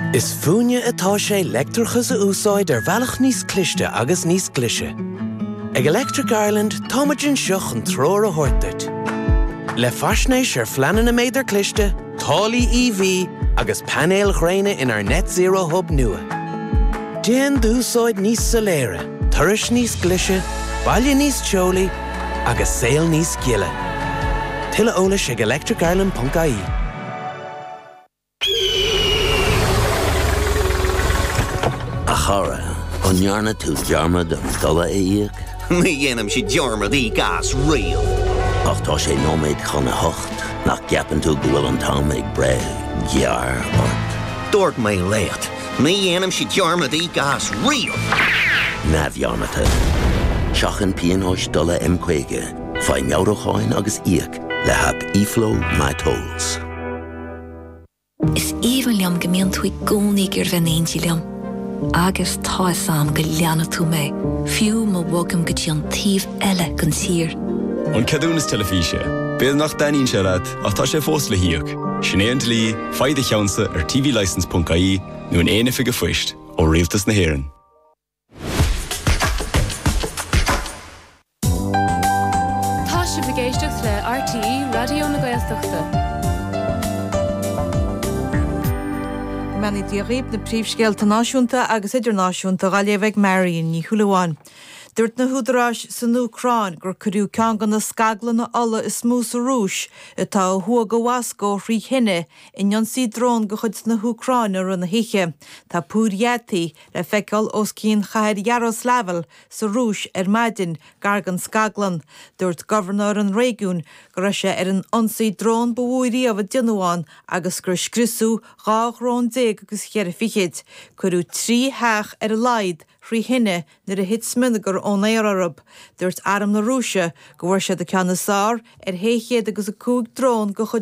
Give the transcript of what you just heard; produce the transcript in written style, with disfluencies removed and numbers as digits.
Is fúine atá sé leictreachas a úsáid bhealach níos cliste agus níos glise. Ag Electric Ireland, táimeann seach an tróir a thuirteart. Le faisnéis fleanan na méidir cliste, tálaí EV agus panéal chréine in our net zero hub nua. Déan d'úsáid níos soléire, turais níos glise, baile níos teolaí agus saol níos giile. Tuilleadh eolais ag electricireland.ie. A chara, onjarna tú dearma don dola éiag. Mi dhéanam si dearma dí gas rial. Ach tá sé nóméid chuna hocht, nach ceapan tú go bhfuil an tám ag bre, gear ort. Dúirt mé léat. Mi dhéanam si dearma dí gas rial. Na bhearmata. Seachan píonóis dola M-Quaige, fai meawracháin agus íag le hab e-flow my tolls. Is even liam gemeen tú gcónaí gur bhenéintí liam. Agus tá sam go leanna tú mé, fiú má bhagam go dtí an taobh eile gan tír. An cadún is telefíse. Béad nach daíonn sé rad, ach tá sé fós le hiíoch. Sinéan lí, faide cheansa ar tvlicense.ie nó an éana fiige fuist ó rialtas na hÉireann. Tá sé bhgéisteach le RTE Radio na Gaeltachta. Mani diarrib na príomhscéalta náisiúnta agus idirnáisiúnta galéimh Marion ní Chualáin. Dúirt na húdarás san Ucrain gur curú ceangan na scaglan na alla is smús a rúis atá thua go wasco rí hinne inionsaí drón go chud na Ucrain ar na hiche. Tá púriataí le feiceáil os cín chair Yaroslavel sa rúis maidin gargan scaglan. Dúirt governor an réigiún go raibh sé ar anionsaí drón bhuairí a bh dinuáin agus gur scrisú 2 agus cheir fichiid. Curú 3 heach ar a laid rí hinne nar a hit sminagar ón Arab. Dúirt Aram na Rúise go bhfuair sé de ceanna sár ar héichéad agus a cúg drón go chud